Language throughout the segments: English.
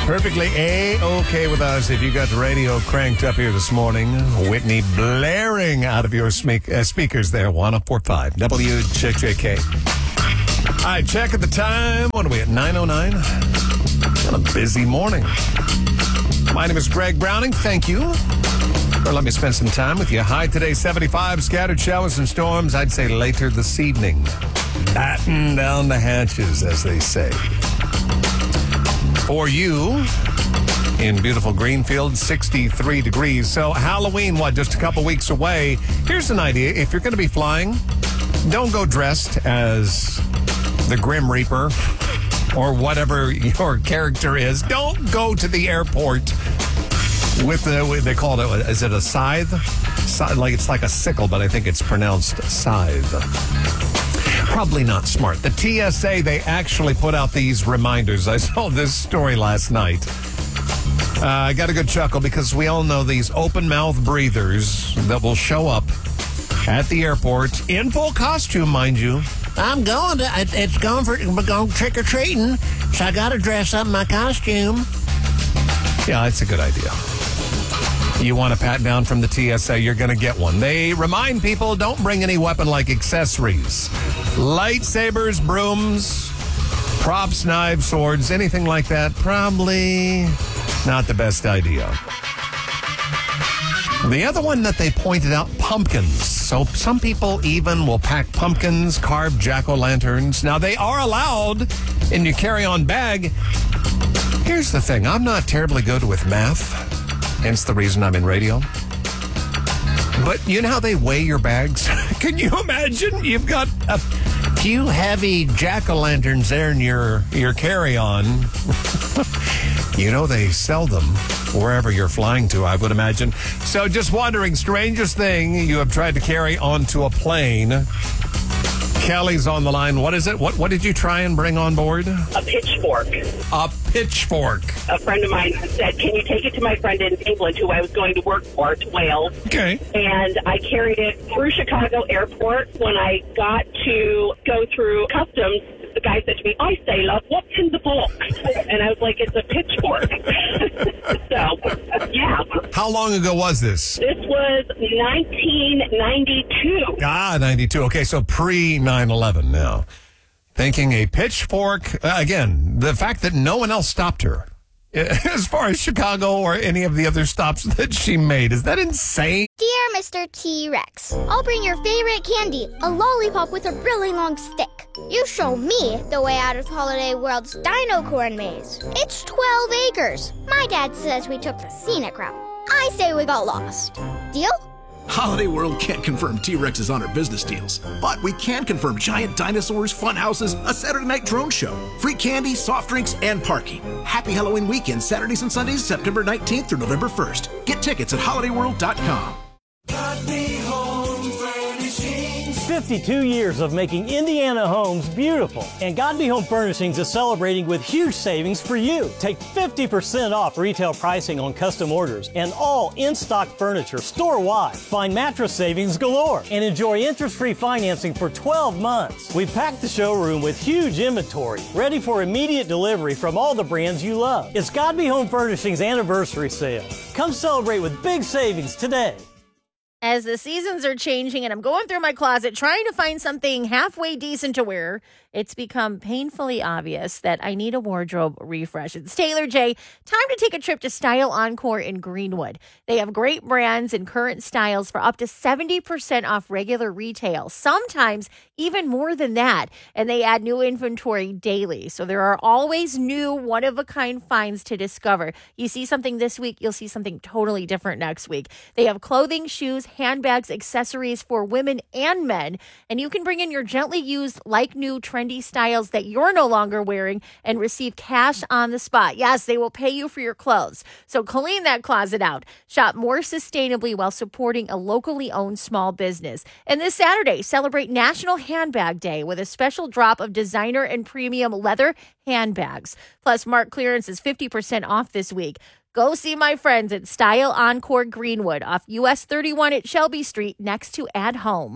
Perfectly A-okay with us if you got the radio cranked up here this morning. Whitney blaring out of your speakers there. 104.5 WJJK. All right, check at the time. What are we at, 9:09? What a busy morning. My name is Greg Browning. Thank you for letting me spend some time with you. High today, 75. Scattered showers and storms, I'd say later this evening. Batten down the hatches, as they say. For you, in beautiful Greenfield, 63 degrees. So Halloween, just a couple weeks away? Here's an idea. If you're going to be flying, don't go dressed as the Grim Reaper or whatever your character is. Don't go to the airport with they call it, is it a scythe? Like it's like a sickle, but I think it's pronounced scythe. Probably not smart. The TSA, they actually put out these reminders. I saw this story last night. I got a good chuckle because we all know these open mouth breathers that will show up at the airport in full costume, mind you. I'm going trick or treating, so I got to dress up in my costume. Yeah, it's a good idea. You want a pat down from the TSA, you're going to get one. They remind people, don't bring any weapon-like accessories. Lightsabers, brooms, props, knives, swords, anything like that, probably not the best idea. The other one that they pointed out, pumpkins. So some people even will pack pumpkins, carve jack-o'-lanterns. Now, they are allowed in your carry-on bag. Here's the thing. I'm not terribly good with math. Hence the reason I'm in radio. But you know how they weigh your bags? Can you imagine? You've got a few heavy jack-o'-lanterns there in your carry-on. You know they sell them wherever you're flying to, I would imagine. So just wondering, strangest thing you have tried to carry onto a plane. Kelly's on the line. What is it? What did you try and bring on board? A pitchfork. A pitchfork. A friend of mine said, can you take it to my friend in England who I was going to work for, to Wales? Okay. And I carried it through Chicago Airport. When I got to go through customs, the guy said to me, "I say, love, what's in the box?" And I was like, it's a pitchfork. So, yeah. How long ago was this? This was 1992. 92. Okay, so pre-9/11 now. Thinking a pitchfork, again, the fact that no one else stopped her as far as Chicago or any of the other stops that she made. Is that insane? Dear Mr. T-Rex, I'll bring your favorite candy, a lollipop with a really long stick. You show me the way out of Holiday World's Dino Corn Maze. It's 12 acres. My dad says we took the scenic route. I say we got lost. Deal? Holiday World can't confirm T-Rexes on our business deals, but we can confirm giant dinosaurs, fun houses, a Saturday night drone show, free candy, soft drinks, and parking. Happy Halloween weekend, Saturdays and Sundays, September 19th through November 1st. Get tickets at holidayworld.com. 52 years of making Indiana homes beautiful. And Godby Home Furnishings is celebrating with huge savings for you. Take 50% off retail pricing on custom orders and all in-stock furniture store-wide. Find mattress savings galore and enjoy interest-free financing for 12 months. We've packed the showroom with huge inventory, ready for immediate delivery from all the brands you love. It's Godby Home Furnishings anniversary sale. Come celebrate with big savings today. As the seasons are changing and I'm going through my closet trying to find something halfway decent to wear, it's become painfully obvious that I need a wardrobe refresh. It's Taylor J. Time to take a trip to Style Encore in Greenwood. They have great brands and current styles for up to 70% off regular retail, sometimes even more than that. And they add new inventory daily. So there are always new one-of-a-kind finds to discover. You see something this week, you'll see something totally different next week. They have clothing, shoes, handbags, accessories for women and men. And you can bring in your gently used, like new, trendy styles that you're no longer wearing and receive cash on the spot. Yes, they will pay you for your clothes. So clean that closet out. Shop more sustainably while supporting a locally owned small business. And this Saturday, celebrate National Handbag Day with a special drop of designer and premium leather handbags. Plus, Mark clearance is 50% off this week. Go see my friends at Style Encore Greenwood off US 31 at Shelby Street next to At Home.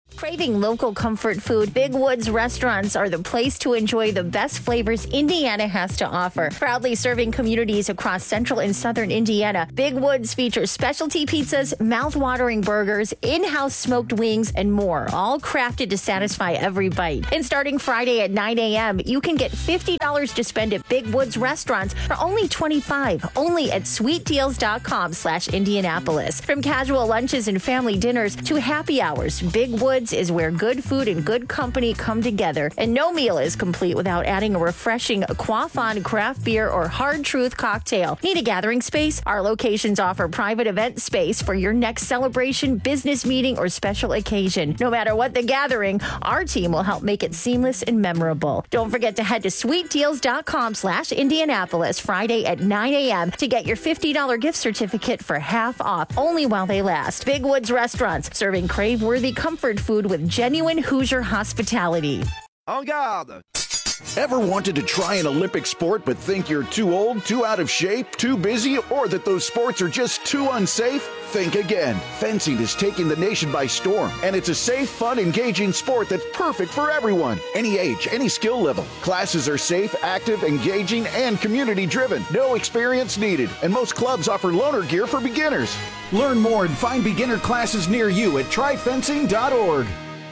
Craving local comfort food? Big Woods restaurants are the place to enjoy the best flavors Indiana has to offer. Proudly serving communities across central and southern Indiana, Big Woods features specialty pizzas, mouth-watering burgers, in-house smoked wings, and more, all crafted to satisfy every bite. And starting Friday at 9 a.m., you can get $50 to spend at Big Woods restaurants for only $25, only at sweetdeals.com/Indianapolis. From casual lunches and family dinners to happy hours, Big Woods is where good food and good company come together, and no meal is complete without adding a refreshing Quaffon craft beer or Hard Truth cocktail. Need a gathering space? Our locations offer private event space for your next celebration, business meeting, or special occasion. No matter what the gathering, our team will help make it seamless and memorable. Don't forget to head to sweetdeals.com/Indianapolis Friday at 9 a.m. to get your $50 gift certificate for half off, only while they last. Big Woods Restaurants, serving crave-worthy comfort food with genuine Hoosier hospitality. En garde! Ever wanted to try an Olympic sport but think you're too old, too out of shape, too busy, or that those sports are just too unsafe? Think again. Fencing is taking the nation by storm, and it's a safe, fun, engaging sport that's perfect for everyone. Any age, any skill level. Classes are safe, active, engaging, and community-driven. No experience needed, and most clubs offer loaner gear for beginners. Learn more and find beginner classes near you at tryfencing.org.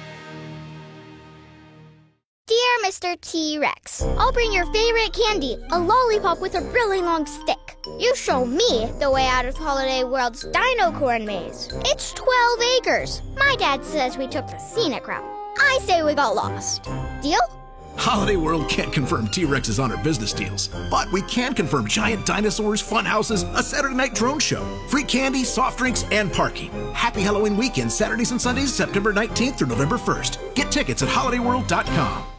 Dear Mr. T-Rex, I'll bring your favorite candy, a lollipop with a really long stick. You show me the way out of Holiday World's Dino Corn Maze. It's 12 acres. My dad says we took the scenic route. I say we got lost. Deal? Holiday World can't confirm T-Rex's on our business deals, but we can confirm giant dinosaurs, fun houses, a Saturday night drone show, free candy, soft drinks, and parking. Happy Halloween weekend, Saturdays and Sundays, September 19th through November 1st. Get tickets at holidayworld.com.